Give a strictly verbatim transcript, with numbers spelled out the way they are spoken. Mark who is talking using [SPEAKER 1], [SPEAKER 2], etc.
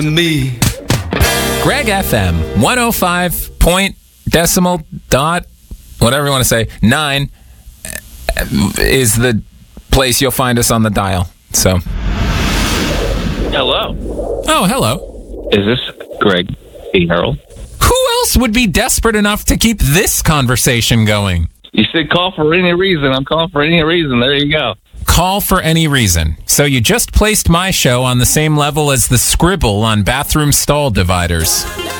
[SPEAKER 1] Me.
[SPEAKER 2] Greg F M, one oh five point decimal dot, whatever you want to say, nine is the place you'll find us on the dial. So.
[SPEAKER 3] Hello.
[SPEAKER 2] Oh, hello.
[SPEAKER 3] Is this Greg B. Harold?
[SPEAKER 2] Who else would be desperate enough to keep this conversation going?
[SPEAKER 3] You said call for any reason. I'm calling for any reason. There you go.
[SPEAKER 2] Call for any reason. So you just placed my show on the same level as the scribble on bathroom stall dividers.